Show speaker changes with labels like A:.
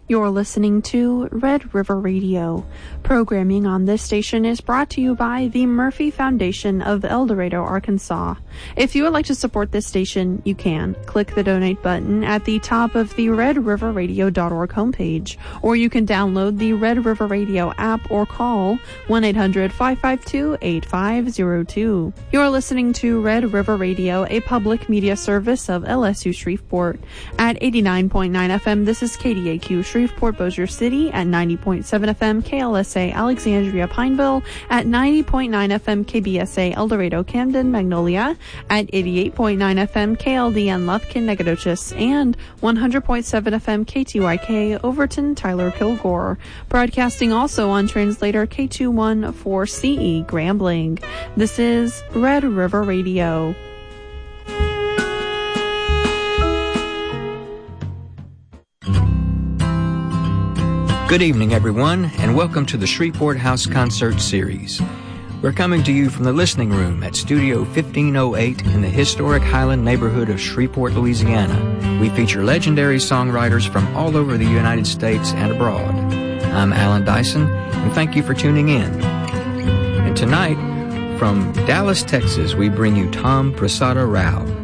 A: You're listening to Red River Radio. Programming on this station is brought to you by the Murphy Foundation of El Dorado, Arkansas. If you would like to support this station, you can. Click the donate button at the top of the redriverradio.org homepage, or you can download the Red River Radio app or call 1-800-552-8502. You're listening to Red River Radio, a public media service of LSU Shreveport. At 89.9 FM, this is KDAQ Shreveport Bossier City, at 90.7 FM KLSA Alexandria Pineville, at 90.9 FM KBSA El Dorado Camden Magnolia, at 88.9 FM KLDN Lufkin Nacogdoches, and 100.7 FM KTYK Overton Tyler Kilgore. Broadcasting also on translator K214CE Grambling. This is Red River Radio.
B: Good evening, everyone, and welcome to the Shreveport House Concert Series. We're coming to you from the listening room at Studio 1508 in the historic Highland neighborhood of Shreveport, Louisiana. We feature legendary songwriters from all over the United States and abroad. I'm Alan Dyson, and thank you for tuning in. And tonight, from Dallas, Texas, we bring you Tom Prasada Rao.